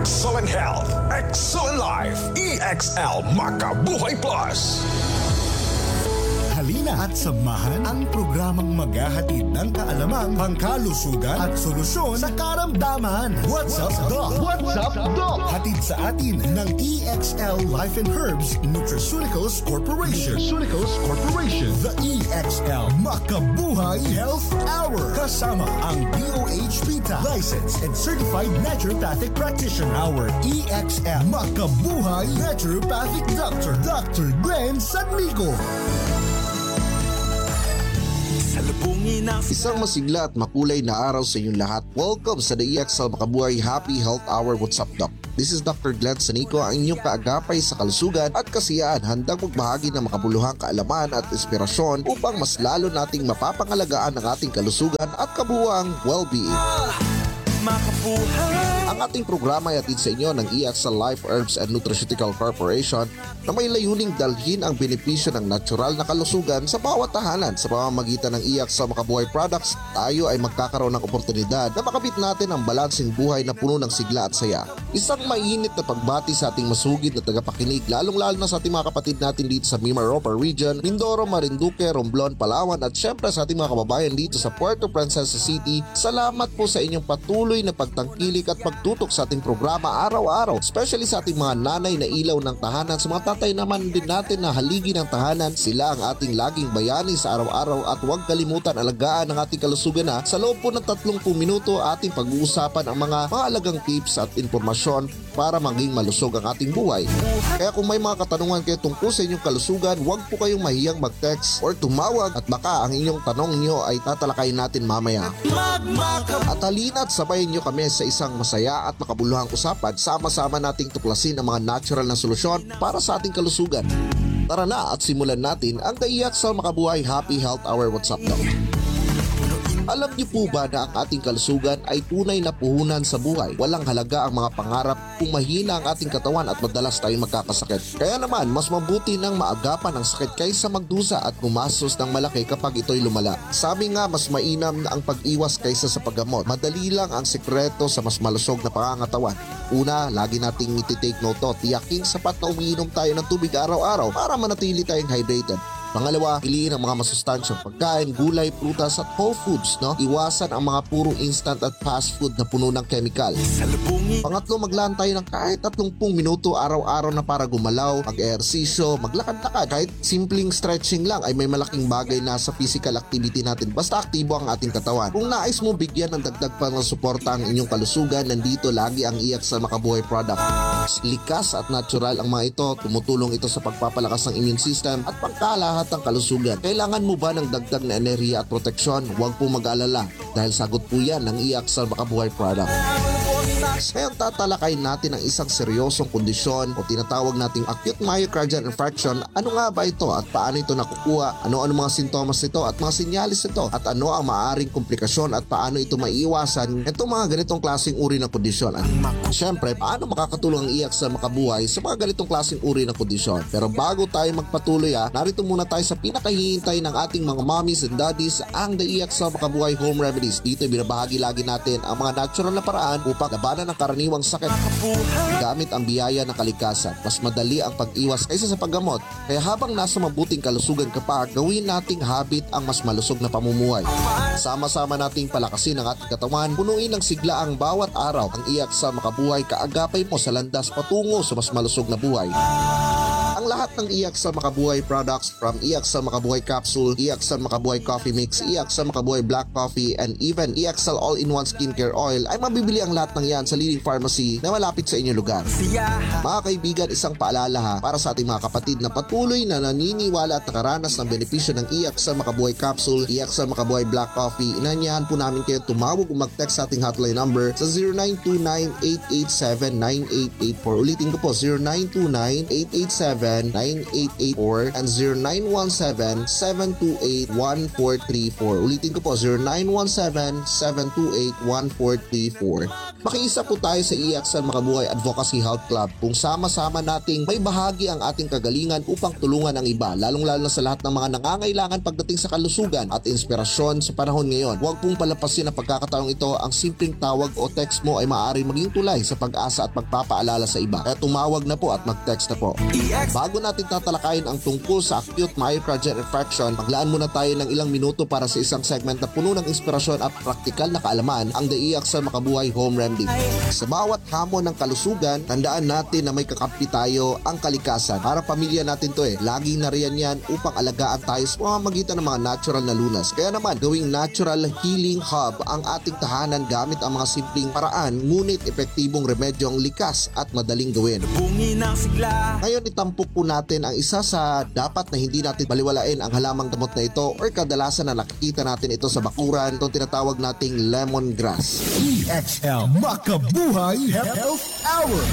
Excellent health, excellent life. EXL Makabuhay Plus. Halina at samahan ang programang maghahatid ng kaalamang, pangkalusugan at solusyon sa karamdaman. What's up, Doc? What's up, Doc? Hatid sa atin ng EXL Life and Herbs Nutraceuticals Corporation. The EXL Makabuhay Health Hour. Kasama ang DOH PITA, licensed and certified naturopathic practitioner. Our EXL Makabuhay Naturopathic Doctor, Dr. Glenn Sanlico. Isang masigla at makulay na araw sa inyong lahat. Welcome sa The EXL Makabuhay Happy Health Hour. What's up, Doc? This is Dr. Glenn Sanico, ang inyong kaagapay sa kalusugan at kasiyahan, handang magbahagi ng makabuluhang kaalaman at inspirasyon upang mas lalo nating mapapangalagaan ang ating kalusugan at kabuuang well-being. Ang ating programa ay hatid sa inyo ng EXL Life Herbs and Nutraceutical Corporation na may layuning dalhin ang benepisyo ng natural na kalusugan sa bawat tahanan. Sa pamamagitan ng EXL Makabuhay Products, tayo ay magkakaroon ng oportunidad na makabit natin ang balansing buhay na puno ng sigla at saya. Isang mainit na pagbati sa ating masugid na tagapakinig, lalong-lalo na sa ating mga kapatid natin dito sa Mimaropa Region, Mindoro, Marinduque, Romblon, Palawan at syempre sa ating mga kababayan dito sa Puerto Princesa City. Salamat po sa inyong patuloy na pagtangkilik at pagtutok sa ating programa araw-araw, especially sa ating mga nanay na ilaw ng tahanan, sa mga tatay naman din natin na haligi ng tahanan. Sila ang ating laging bayani sa araw-araw at huwag kalimutan alagaan ang ating kalusugan na sa loob po ng 30 minuto ating pag-uusapan ang mga mahalagang tips at informasyon para maging malusog ang ating buhay. Kaya kung may mga katanungan kayo tungkol sa inyong kalusugan, huwag po kayong mahiyang mag-text or tumawag at baka ang inyong tanong niyo ay tatalakayin natin mamaya. At halina't sabayin niyo kami sa isang masaya at makabuluhang usapan. Sama-sama nating tuklasin ang mga natural na solusyon para sa ating kalusugan. Tara na at simulan natin ang The EXL Makabuhay Happy Health Hour. What's up, Doc? Alam niyo po ba na ang ating kalusugan ay tunay na puhunan sa buhay? Walang halaga ang mga pangarap kung mahina ang ating katawan at madalas tayong magkakasakit. Kaya naman, mas mabuti nang maagapan ang sakit kaysa magdusa at gumastos ng malaki kapag ito'y lumala. Sabi nga, mas mainam na ang pag-iwas kaysa sa paggamot. Madali lang ang sekreto sa mas malusog na pangangatawan. Una, lagi nating iti-take note to. Tiyaking sapat na umiinom tayo ng tubig araw-araw para manatili tayong hydrated. Pangalawa, piliin ang mga masustansyang pagkain, gulay, prutas at whole foods, no? Iwasan ang mga purong instant at fast food na puno ng chemical. Pangatlo, maglaan tayo ng kahit 30 minuto araw-araw na para gumalaw, mag-ehersisyo, maglakad-lakad. Kahit simpleng stretching lang ay may malaking bagay na sa physical activity natin basta aktibo ang ating katawan. Kung nais mo bigyan ng dagdag pang suporta ang inyong kalusugan, nandito lagi ang EXL Makabuhay product. Likas at natural ang mga ito, tumutulong ito sa pagpapalakas ng immune system at pangkalahat ang kalusugan. Kailangan mo ba ng dagdag na enerhiya at proteksyon? Huwag po mag-alala dahil sagot po yan ng EXL Makabuhay product. Ngayon tatalakayin natin ang isang seryosong kondisyon o tinatawag nating acute myocardial infarction. Ano nga ba ito at paano ito nakukuha? Ano-ano mga sintomas nito at mga sinyalis nito? At ano ang maaaring komplikasyon at paano ito maiiwasan? Itong mga ganitong klaseng uri ng kondisyon. At syempre, paano makakatulong ang EXL Makabuhay sa mga ganitong klaseng uri ng kondisyon? Pero bago tayo magpatuloy, narito muna tayo sa pinakahihintay ng ating mga mommies and daddies, ang The EXL Makabuhay Home Remedies. Dito binabahagi lagi natin ang mga natural na paraan upang labanan ng karaniwang sakit gamit ang biyaya ng kalikasan. Mas madali ang pag-iwas kaysa sa paggamot. Kaya habang nasa mabuting kalusugan ka pa, gawin nating habit ang mas malusog na pamumuhay. Sama-sama nating palakasin ang ating katawan, punuin ng sigla ang bawat araw. Ang EXL Makabuhay, kaagapay mo sa landas patungo sa mas malusog na buhay. Ang lahat ng EXL Makabuhay products, from EXL Makabuhay Capsule, EXL Makabuhay Coffee Mix, EXL Makabuhay Black Coffee, and even EXL All-in-One Skincare Oil, ay mabibili ang lahat ng yan sa leading pharmacy na malapit sa inyong lugar. Mga kaibigan, isang paalala para sa ating mga kapatid na patuloy na naniniwala at nakaranas ng benepisyo ng EXL Makabuhay Capsule, EXL Makabuhay Black Coffee. Inanyahan po namin kayo tumawag o mag-text sa ating hotline number sa 0929-887-9884. Ulitin ko po, 0929-887 0917-988-4 and 0917-728-1434. Ulitin ko po, 0917-728-1434. Makiisa po tayo sa EXL Makabuhay Advocacy Health Club kung sama-sama nating may bahagi ang ating kagalingan upang tulungan ang iba, lalong-lalo na sa lahat ng mga nangangailangan pagdating sa kalusugan at inspirasyon sa panahon ngayon. Huwag pong palapasin ang pagkakataong ito. Ang simpleng tawag o text mo ay maaari maging tulay sa pag-asa at pagpapaalala sa iba. Kaya tumawag na po at mag-text na po. Bago natin tatalakayin ang tungkol sa acute myocardial infarction, maglaan muna tayo ng ilang minuto para sa isang segment na puno ng inspirasyon at praktikal na kaalaman, ang The EXL Makabuhay Home Remedy. Sa bawat hamon ng kalusugan, tandaan natin na may kakampi tayo, ang kalikasan. Para pamilya natin to laging nariyan yan upang alagaan tayo sa pamamagitan ng mga natural na lunas. Kaya naman, gawing natural healing hub ang ating tahanan gamit ang mga simpleng paraan, ngunit epektibong remedyo ang likas at madaling gawin. Ngayon, itampok po natin ang isa sa dapat na hindi natin baliwalain ang halamang damot na ito or kadalasan na nakikita natin ito sa bakuran, itong tinatawag nating lemongrass. EXL Makabuhay Health Hour.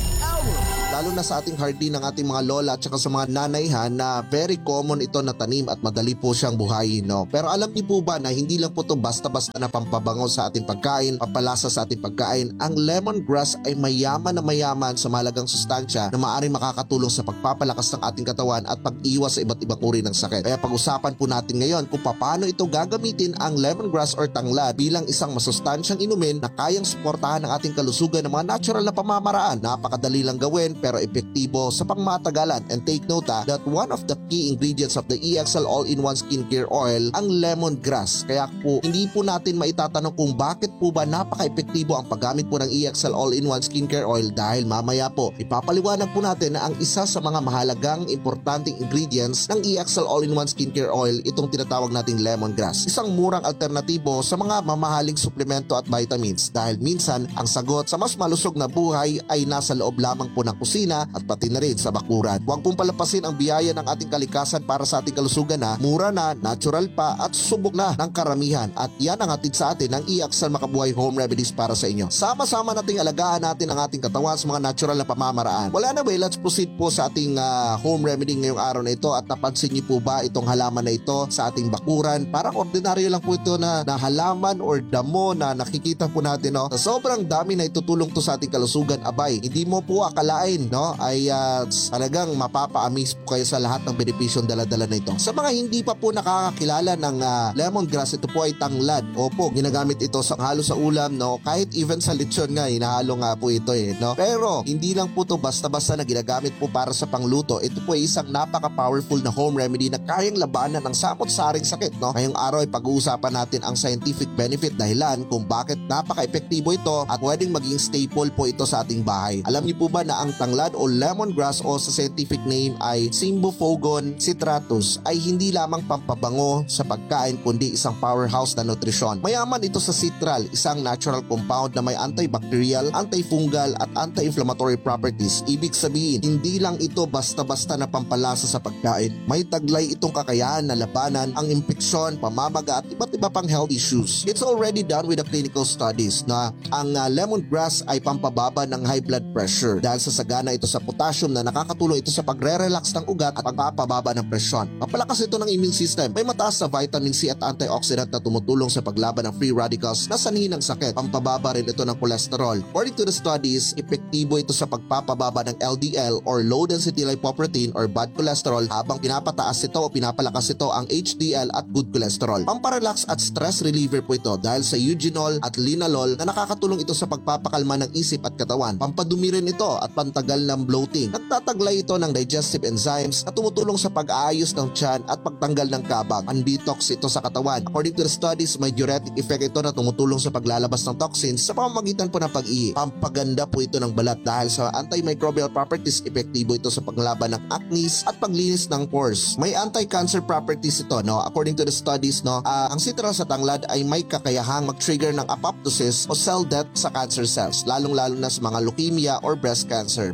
Lalo na sa ating hardin ng ating mga lola at saka sa mga nanayhan na very common ito na tanim at madali po siyang buhayin, no? Pero alam niyo po ba na hindi lang po ito basta-basta na pampabango sa ating pagkain, pampalasa sa ating pagkain. Ang lemongrass ay mayaman na mayaman sa mahalagang sustansya na maaaring makakatulong sa pagpapalakas ng ating katawan at pag-iwas sa iba't ibang uri ng sakit. Kaya pag-usapan po natin ngayon kung paano ito gagamitin ang lemongrass or tanglad bilang isang masustansyang inumin na kayang suportahan ang ating kalusugan ng mga natural na pamamaraan. Napakadali lang gawin pero epektibo sa pangmatagalan. And take note that one of the key ingredients of the EXL All-in-One Skincare Oil ang lemongrass. Kaya po hindi po natin maitatanong kung bakit po ba napaka-epektibo ang paggamit po ng EXL All-in-One Skincare Oil dahil mamaya po ipapaliwanag po natin na ang isa sa mga mahalagang importanteng ingredients ng EXL All-in-One Skincare Oil itong tinatawag nating lemongrass. Isang murang alternatibo sa mga mamahaling suplemento at vitamins dahil minsan ang sagot sa mas malusog na buhay ay nasa loob lamang po ng kusina at pati na rin sa bakuran. Huwag pong palapasin ang biyaya ng ating kalikasan para sa ating kalusugan na mura na, natural pa at subok na ng karamihan. At yan ang hatid sa atin ng EXL Makabuhay Home Remedies para sa inyo. Sama-sama nating alagaan natin ang ating katawan sa mga natural na pamamaraan. Wala na ba? Let's proceed po sa ating home remedy ngayong araw na ito. At napansin niyo po ba itong halaman na ito sa ating bakuran? Parang ordinaryo lang po ito na halaman or damo na nakikita po natin, no? Sa sobrang dami na itutulong to sa ating kalusugan, abay, hindi mo po akalain, no, ay talagang mapapa-amaze po kayo sa lahat ng benepisyong dala-dala na ito. Sa mga hindi pa po nakakakilala ng lemongrass, ito po ay tanglad. Opo, ginagamit ito sa halo sa ulam, no, kahit even sa lechon nga, hinahalo nga po ito no. Pero hindi lang po ito basta-basta na ginagamit po para sa pangluto. Ito po ay isang napaka-powerful na home remedy na kayang labanan ng samot-saring sakit, no. Ngayong araw ay pag-uusapan natin ang scientific benefit dahilan kung bakit napaka-epektibo ito at pwedeng maging staple po ito sa ating bahay. Alam niyo po ba na ang tanglad o lemongrass o sa scientific name ay Cymbopogon citratus ay hindi lamang pampabango sa pagkain kundi isang powerhouse na nutrisyon. Mayaman ito sa citral, isang natural compound na may antibacterial, antifungal at anti-inflammatory properties. Ibig sabihin, hindi lang ito basta-basta na pampalasa sa pagkain. May taglay itong kakayahan na labanan ang impeksyon, pamamaga at iba't iba pang health issues. It's already done with the clinical studies na ang lemongrass ay pampababa ng high blood pressure dahil sa sagana ito sa potassium na nakakatulong ito sa pagre-relax ng ugat at pagpapababa ng presyon. Mapalakas ito ng immune system. May mataas na vitamin C at antioxidant na tumutulong sa paglaban ng free radicals na sanhi ng sakit. Pampababa rin ito ng cholesterol. According to the studies, epektibo ito sa pagpapababa ng LDL or low density lipoprotein or bad cholesterol habang pinapataas ito o pinapalakas ito ang HDL at good cholesterol. Pamparelax at stress reliever po ito dahil sa eugenol at linalol na nakakatulong ito sa pagpapakalma ng isip at katawan. Pampadumi rin ito at pantagal ng bloating. Nagtataglay ito ng digestive enzymes na tumutulong sa pag-aayos ng tiyan at pagtanggal ng kabag. Pan-detox ito sa katawan. According to the studies, may diuretic effect ito na tumutulong sa paglalabas ng toxins sa pamamagitan po ng pag-ihi. Pampaganda po ito ng balat dahil sa antimicrobial properties, epektibo ito sa paglaban ng acne at paglinis ng pores. May anti-cancer properties ito, no? According to the studies, no, ang citral sa tanglad ay may kakayahang mag-trigger ng apoptosis o cell death sa cancer cells, lalong-lalo na sa mga leukemia or breast cancer.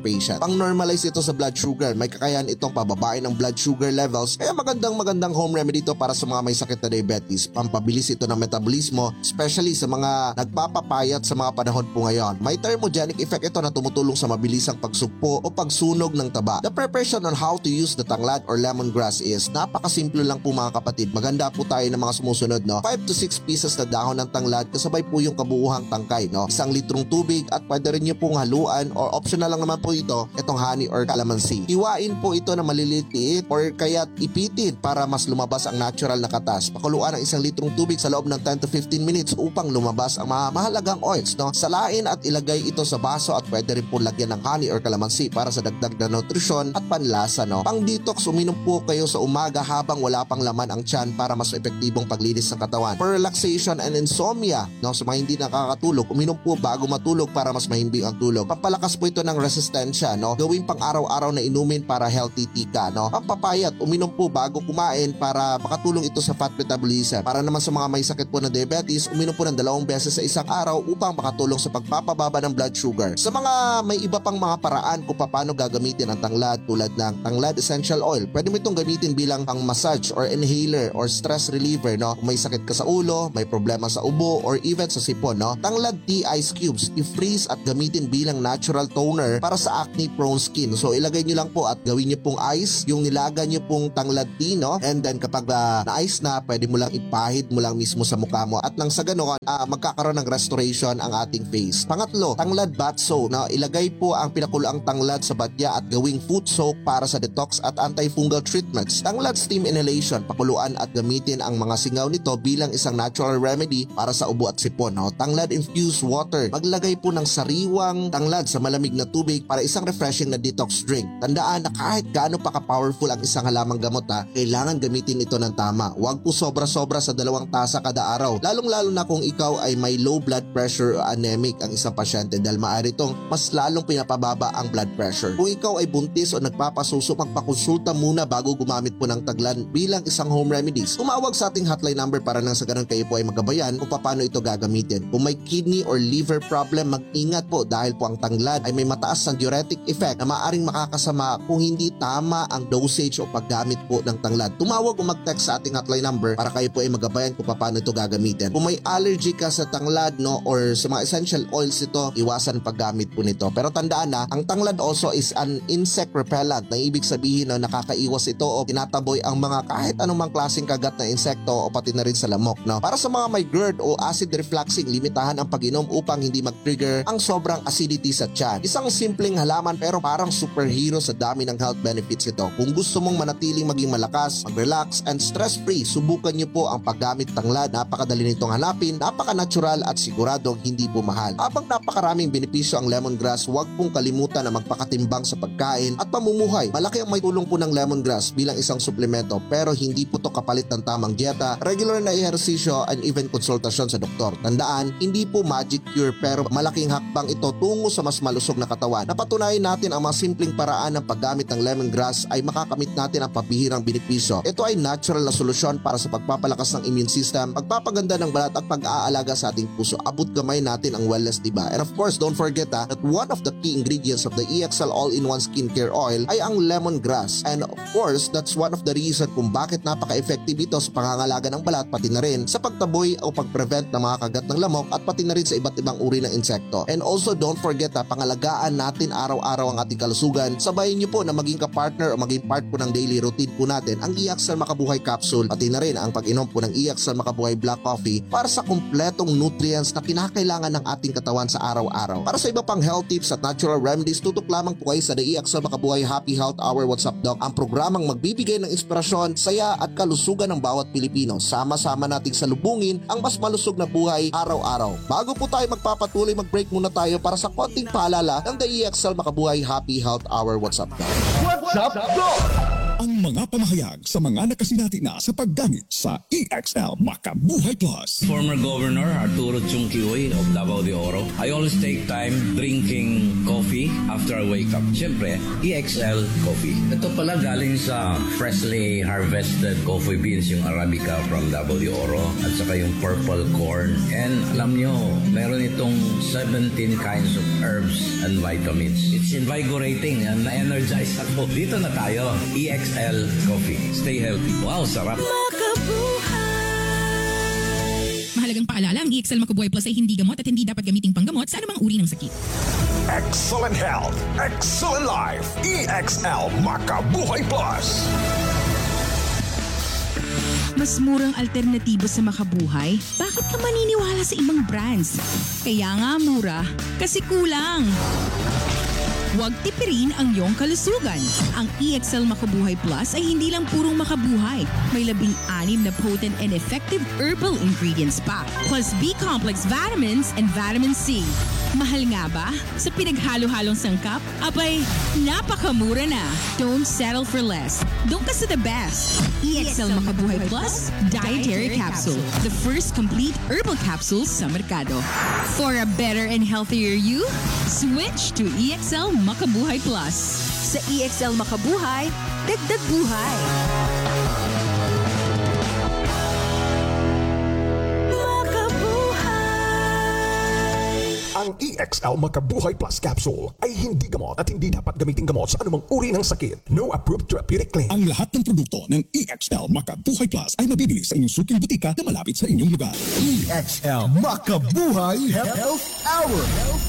patient. Pang-normalize ito sa blood sugar, may kakayahan itong pababain ng blood sugar levels, kaya magandang home remedy ito para sa mga may sakit na diabetes. Pampabilis ito ng metabolismo, especially sa mga nagpapapayat sa mga panahon po ngayon. May thermogenic effect ito na tumutulong sa mabilisang pagsugpo o pagsunog ng taba. The preparation on how to use the tanglad or lemongrass is napakasimple lang po mga kapatid. Maganda po tayo ng mga sumusunod, no? 5 to 6 pieces na dahon ng tanglad kasabay po yung kabuuhang tangkay, no? 1 litrong tubig at pwede rin nyo pong haluan or optional lang naman po ito, itong honey or calamansi. Hiwain po ito na maliliit or kaya ipitin para mas lumabas ang natural na katas. Pakuluan ang 1 litrong tubig sa loob ng 10 to 15 minutes upang lumabas ang mga mahalagang oils, no? Salain at ilagay ito sa baso at pwede rin po lagyan ng honey or calamansi para sa dagdag na nutrisyon at panlasa, no? Pang detox, uminom po kayo sa umaga habang wala pang laman ang tiyan para mas epektibong paglinis ng katawan. For relaxation and insomnia, no, sa mga hindi nakakatulog, uminom po bago matulog para mas mahimbing ang tulog. Pampalakas po ito ng resistensya, no? Gawin pang araw-araw na inumin para healthy tika, no? Pampapayat, uminom po bago kumain para makatulong ito sa fat metabolism. Para naman sa mga may sakit po ng diabetes, uminom po ng 2 beses sa isang araw upang makatulong sa pagpapababa ng blood sugar. Sa mga may iba pang mga paraan kung paano gagamitin ang tanglad tulad ng tanglad essential oil, pwede mo itong gamitin bilang pang massage or inhaler or stress reliever, no? Kung may sakit ka sa ulo, may problema sa ubo or even sa sipon, no? Tanglad tea ice cubes, i-freeze at gamitin bilang natural toner para sa acne prone skin. So ilagay nyo lang po at gawin nyo pong ice yung nilaga nyo pong tanglad tea, no? And then kapag na-ice na, pwede mo lang ipahid mo lang mismo sa mukha mo at nang sa ganoon magkakaroon ng restoration ang ating face. Pangatlo, tanglad bath soak, no? Ilagay po ang pinakuluang tanglad sa batya at gawing foot soak para sa detox at antifungal treatments. Tanglad steam inhalation, pakuluan at gamitin ang mga singaw nito bilang isang natural remedy para sa ubo at sipon, no? Tanglad infused water, maglagay po ng sariwang tanglad sa malamig na tubig para isang refreshing na detox drink. Tandaan na kahit gaano pa ka-powerful ang isang halamang gamot, kailangan gamitin ito ng tama. Huwag po sobra-sobra sa 2 tasa kada araw, lalong-lalo na kung ikaw ay may low blood pressure o anemic ang isang pasyente dahil maaari itong mas lalong pinapababa ang blood pressure. Kung ikaw ay buntis o nagpapasuso, magpakonsulta muna bago gumamit po ng tanglad bilang isang home remedies. Tumawag sa ating hotline number para nang sa ganun kayo po ay magabayan kung paano ito gagamitin. Kung may kidney or liver problem, mag-ingat po dahil po ang tanglad ay may mataas na diuretic effect na maaaring makakasama kung hindi tama ang dosage o paggamit po ng tanglad. Tumawag o mag-text sa ating hotline number para kayo po ay magabayan kung paano ito gagamitin. Kung may allergy ka sa tanglad, no, or sa mga essential oils ito, iwasan paggamit po nito. Pero tandaan na, ang tanglad also is an insect repellent na ibig sabihin na nakakaiwas ito o tinataboy ang mga kahit anumang klaseng kagat na insekto o pati na rin sa lamok, no? Para sa mga may GERD o acid refluxing, limitahan ang pag-inom upang hindi mag-trigger ang sobrang acidity sa tiyan. Isang simpleng halaman pero parang superhero sa dami ng health benefits ito. Kung gusto mong manatiling maging malakas, mag-relax and stress-free, subukan niyo po ang paggamit tanglad. Napakadali nitong hanapin, napaka-natural at siguradong hindi po mahal. Habang napakaraming benepisyo ang lemongrass, huwag pong kalimutan na magpakatimbang sa pagkain at pamumuhay. Malaki ang may tulong po ng lemongrass bilang isang suplemento pero hindi po to kapalit ng tamang dieta, regular na ehersisyo and even konsultasyon sa doktor. Tandaan, hindi po magic cure pero malaking hakbang ito tungo sa mas malusog na katawan. Napatunayan natin ang mga simpleng paraan ng paggamit ng lemongrass ay makakamit natin ang pabihirang benepisyo. Ito ay natural na solusyon para sa pagpapalakas ng immune system, pagpapaganda ng balat at pag-aalaga sa ating puso. Abot gamay natin ang wellness, diba? And of course, don't forget that one of the key ingredients of the EXL All-in-One Skincare Oil ay ang lemongrass. And of course, that's one of the reason kung bakit napaka-effective ito sa pangangalaga ng balat pati na rin sa pagtaboy o pag-prevent ng mga kagat ng lamok at pati na rin sa iba't ibang uri ng insekto. And also, don't forget na pangalagaan natin araw-araw ang ating kalusugan. Sabayin niyo po na maging ka-partner o maging part po ng daily routine po natin ang EXL Makabuhay Capsule pati na rin ang pag-inom po ng EXL Makabuhay Black Coffee para sa kumpletong nutrients na kinakailangan ng ating katawan sa araw-araw. Para sa iba pang health tips at natural remedies, tutok lamang po kayo sa The EXL Makabuhay Happy Health Hour What's Up Doc, ang programang magbibigay ng inspirasyon, saya at kalusugan ng bawat Pilipino. Sama-sama nating salubungin ang mas malusog na buhay araw-araw. Bago po tayo magpapatuloy, mag-break muna tayo para sa konting paalala ng The EXL Makabuhay Happy Health Hour What's Up Doc. What's up, Doc? Ang mga pamahayag sa mga nakasinati na sa paggamit sa EXL Makabuhay Plus. Former Governor Arturo Chungkihoy of Davao de Oro. I always take time drinking coffee after I wake up. Siyempre, EXL coffee. Ito pala galing sa freshly harvested coffee beans, yung Arabica from Davao de Oro at saka yung purple corn. And alam nyo, meron itong 17 kinds of herbs and vitamins. It's invigorating and na-energize ako. Dito na tayo, EXL coffee. Stay healthy. Wow, sarap. Mahalagang paalala, ang EXL Makabuhay Plus ay hindi gamot at hindi dapat gamiting panggamot sa anumang uri ng sakit. Excellent health, excellent life. EXL Makabuhay Plus. Mas murang alternatibo sa makabuhay? Bakit ka maniniwala sa ibang brands? Kaya nga mura, kasi kulang. Huwag tipirin ang iyong kalusugan. Ang EXL Makabuhay Plus ay hindi lang purong makabuhay. May 16 na potent and effective herbal ingredients pa. Plus B-complex vitamins and vitamin C. Mahal nga ba? Sa pinaghalo-halong sangkap? Abay, napakamura na. Don't settle for less. Doon ka sa the best. EXL Makabuhay Plus Dietary Capsule. The first complete herbal capsule sa merkado. For a better and healthier you, switch to EXL Makabuhay Plus. Sa EXL Makabuhay, dagdag buhay. Ang EXL Makabuhay Plus Capsule ay hindi gamot at hindi dapat gamitin gamot sa anumang uri ng sakit. No approved therapeutic claim. Ang lahat ng produkto ng EXL Makabuhay Plus ay mabibili sa inyong suking butika na malapit sa inyong lugar. EXL Makabuhay Health Hour.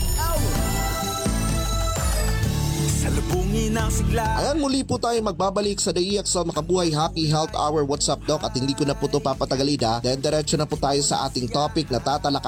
Salubungin ang sigla. Ayan, muli po tayo magbabalik sa The EXL Makabuhay Happy Health Hour. What's up, Doc? At hindi ko na po ito papatagalin ha. Then diretso na po tayo sa ating topic na tatalakayin.